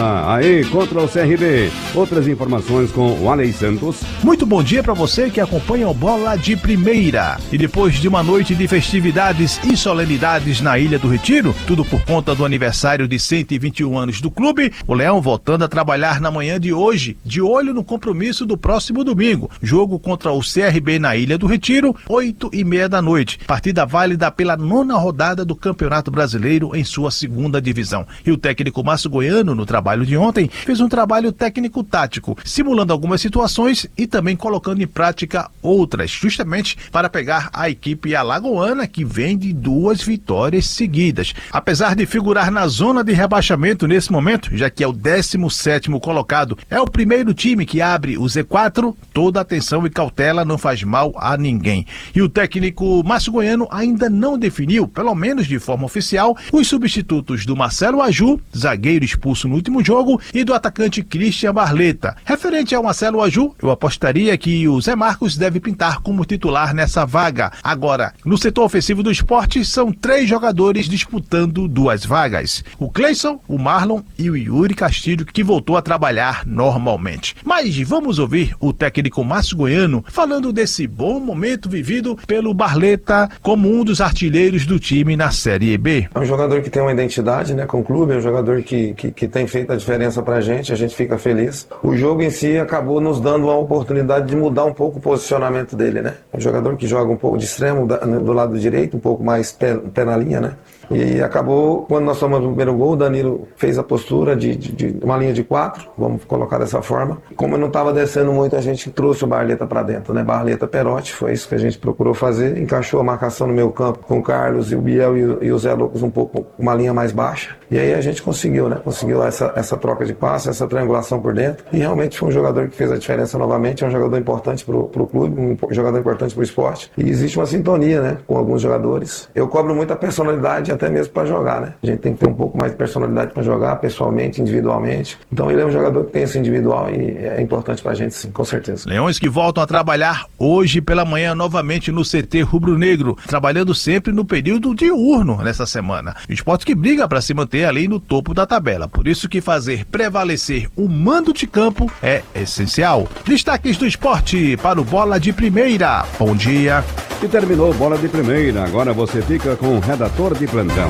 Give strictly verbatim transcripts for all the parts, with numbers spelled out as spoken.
Bola aí contra o C R B. Outras informações com o Alei Santos. Muito bom dia para você que acompanha o Bola de Primeira. E depois de uma noite de festividades e solenidades na Ilha do Retiro, tudo por conta do aniversário de cento e vinte e um anos do clube, o Leão voltando a trabalhar na manhã de hoje, de olho no compromisso do próximo domingo. Jogo contra o C R B na Ilha do Retiro, oito e meia da noite. Partida válida pela nona rodada do Campeonato Brasileiro em sua segunda divisão. E o técnico Márcio Goiano, no trabalho de ontem, fez um trabalho técnico-tático, simulando algumas situações e também colocando em prática outras, justamente para pegar a equipe alagoana, que vem de duas vitórias seguidas. Apesar de figurar na zona de rebaixamento nesse momento, já que é o décimo sétimo colocado, é o primeiro time que abre o Z quatro, toda atenção e cautela não faz mal a ninguém. E o técnico Márcio Goiano ainda não definiu, pelo menos de forma oficial, os substitutos do Marcelo Aju, zagueiro expulso no último jogo, e do atacante Christian Barleta. Referente ao Marcelo Aju, eu apostaria que o Zé Marcos deve pintar como titular nessa vaga. Agora, no setor ofensivo do esporte, são três jogadores disputando duas vagas. O Cleison, o Marlon e o Yuri Castilho, que voltou a trabalhar normalmente. Mas vamos ouvir o técnico Márcio Goiano falando desse bom momento vivido pelo Barleta como um dos artilheiros do time na Série B. É um jogador que tem uma identidade, né, com o clube, é um jogador que, que, que tem feito a diferença pra gente, a gente fica feliz. O jogo em si acabou nos dando uma oportunidade de mudar um pouco o posicionamento dele, né? É um jogador que joga um pouco de extremo do lado direito, um pouco mais pé, pé na linha, né? E acabou, quando nós tomamos o primeiro gol, o Danilo fez a postura de, de, de uma linha de quatro, vamos colocar dessa forma. Como eu não estava descendo muito, a gente trouxe o Barleta para dentro, né? Barleta Perotti, foi isso que a gente procurou fazer. Encaixou a marcação no meio campo com o Carlos e o Biel e o, e o Zé Lucas um pouco, uma linha mais baixa. E aí a gente conseguiu, né? Conseguiu essa, essa troca de passe, essa triangulação por dentro. E realmente foi um jogador que fez a diferença novamente, é um jogador importante para o clube, um jogador importante para o esporte. E existe uma sintonia, né? Com alguns jogadores. Eu cobro muito a personalidade, até mesmo para jogar, né? A gente tem que ter um pouco mais de personalidade para jogar, pessoalmente, individualmente. Então ele é um jogador que tem esse individual e é importante pra gente, sim, com certeza. Leões que voltam a trabalhar hoje pela manhã novamente no C T Rubro Negro, trabalhando sempre no período diurno nessa semana. O esporte que briga para se manter ali no topo da tabela. Por isso que fazer prevalecer o mando de campo é essencial. Destaques do esporte para o Bola de Primeira. Bom dia. E terminou Bola de Primeira. Agora você fica com o redator de plantão.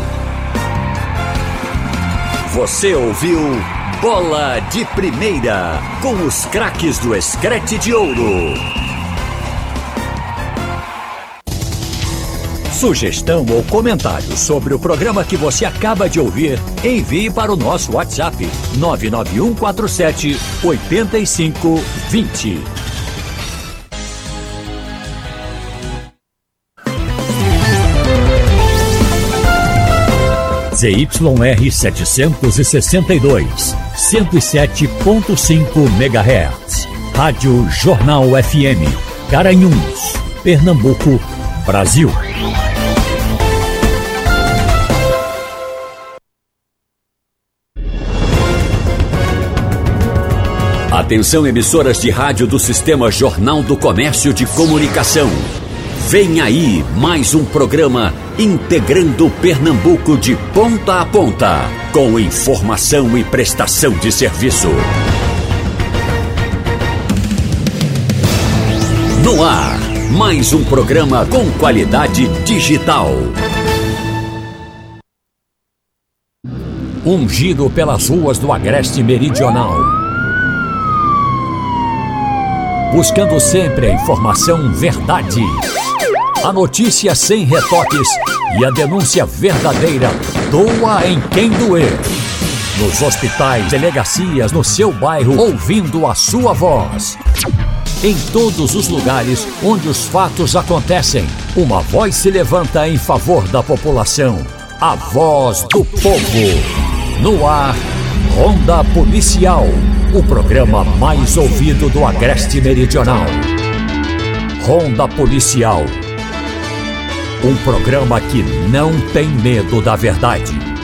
Você ouviu Bola de Primeira com os craques do Screte de Ouro. Sugestão ou comentário sobre o programa que você acaba de ouvir, envie para o nosso WhatsApp nove nove um quatro sete oito cinco dois zero. Z Y R setecentos e sessenta e dois, cento e sete ponto cinco megahertz. Rádio Jornal F M, Garanhuns, Pernambuco, Brasil. Atenção, emissoras de rádio do Sistema Jornal do Comércio de Comunicação. Vem aí mais um programa integrando Pernambuco de ponta a ponta, com informação e prestação de serviço. No ar, mais um programa com qualidade digital. Um giro pelas ruas do Agreste Meridional. Buscando sempre a informação verdade. A notícia sem retoques e a denúncia verdadeira. Doa em quem doer. Nos hospitais, delegacias, no seu bairro, ouvindo a sua voz. Em todos os lugares onde os fatos acontecem, uma voz se levanta em favor da população. A voz do povo. No ar, Ronda Policial, o programa mais ouvido do Agreste Meridional. Ronda Policial. Um programa que não tem medo da verdade.